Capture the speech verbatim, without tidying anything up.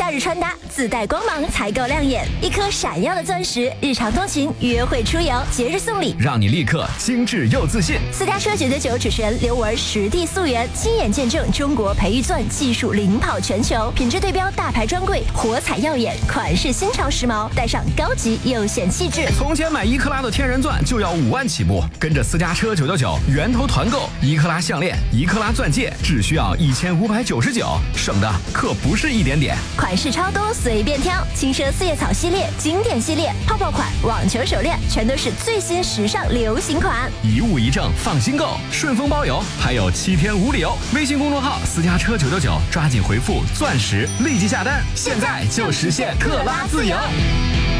假日穿搭自带光芒才够亮眼，一颗闪耀的钻石，日常通勤、约会出游、节日送礼， 让你立刻精致又自信。 私家车九九九主持人刘文实地溯源，亲眼见证中国培育钻技术领跑全球，品质对标大牌专柜，火彩耀眼，款式新潮时髦，带上高级又显气质。 从前买一克拉的天然钻就要五万起步，跟着私家车九九九源头团购，一克拉项链、一克拉钻戒只需要一千五百九十九，省的可不是一点点。 款式超多，随便挑，轻奢四叶草系列、经典系列、泡泡款、网球手链，全都是最新时尚流行款。 一物一证，放心购，顺丰包邮，还有七天无理由。微信公众号私家车九九九，抓紧回复钻石，立即下单，现在就实现克拉自由。